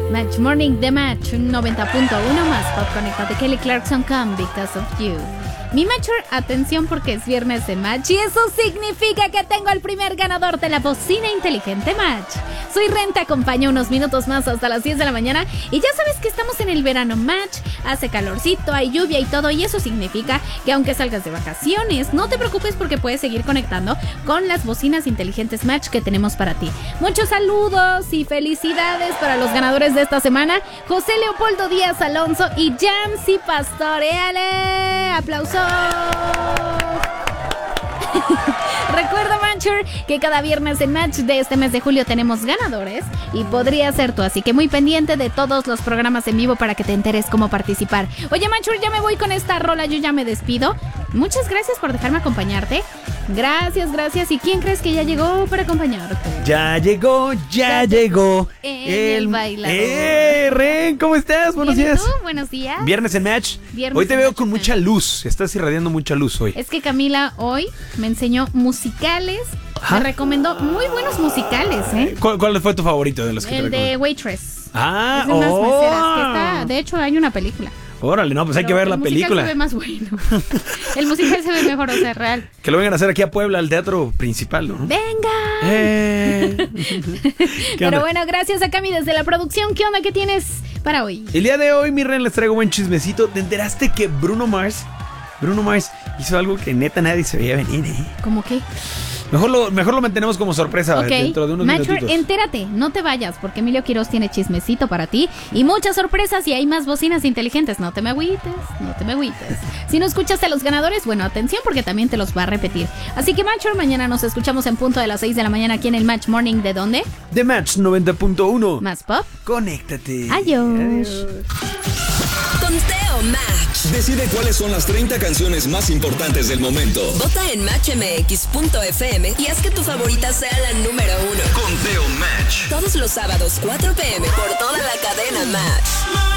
Match Morning The Match 90.1 más Pop Conectate Kelly Clarkson con Because of You. Mi Matcher, atención porque es viernes de Match y eso significa que tengo el primer ganador de la bocina inteligente Match. Soy Ren, te acompaño unos minutos más hasta las 10 de la mañana y ya sabes que estamos en el verano Match, hace calorcito, hay lluvia y todo y eso significa que aunque salgas de vacaciones, no te preocupes porque puedes seguir conectando con las bocinas inteligentes Match que tenemos para ti. Muchos saludos y felicidades para los ganadores de esta semana, José Leopoldo Díaz Alonso y Jamsi Pastoreale. ¡Aplausos! Recuerda, Matcher, que cada viernes en Match de este mes de julio tenemos ganadores y podría ser tú, así que muy pendiente de todos los programas en vivo para que te enteres cómo participar. Oye, Matcher, ya me voy con esta rola, yo ya me despido. Muchas gracias por dejarme acompañarte. Gracias. ¿Y quién crees que ya llegó para acompañarte? Ya llegó el bailador. Ren, ¿cómo estás? Buenos días. ¿Tú? Buenos días. Viernes en Match. Hoy te veo con mucha luz. Estás irradiando mucha luz hoy. Es que Camila hoy me enseñó musicales. Me recomendó muy buenos musicales, ¿eh? ¿Cuál fue tu favorito de los que te recomendó? El de Waitress. Es de Ah, unas meseras que está, de hecho hay una película. Órale, no, pues hay que ver la película. El musical se ve más bueno. El musical se ve mejor, o sea, real. Que lo vengan a hacer aquí a Puebla, al teatro principal, ¿no? ¡Venga! Pero bueno, gracias a Cami desde la producción. ¿Qué onda? ¿Qué tienes para hoy? El día de hoy, mi Ren, les traigo buen chismecito. ¿Te enteraste que Bruno Mars hizo algo que neta nadie se veía venir, eh? ¿Cómo qué? Mejor lo mantenemos como sorpresa dentro de unos minutitos. Entérate, no te vayas, porque Emilio Quiroz tiene chismecito para ti y muchas sorpresas y hay más bocinas inteligentes. No te me agüites. Si no escuchaste a los ganadores, bueno, atención porque también te los va a repetir. Así que, Matcher, mañana nos escuchamos en punto de las 6 de la mañana aquí en el Match Morning. ¿De dónde? De Match 90.1. Más Pop. Conéctate. Adiós. Conteo Match. Decide cuáles son las 30 canciones más importantes del momento. Vota en matchmx.fm y haz que tu favorita sea la número 1. Conteo Match. Todos los sábados 4 p.m. por toda la cadena Match.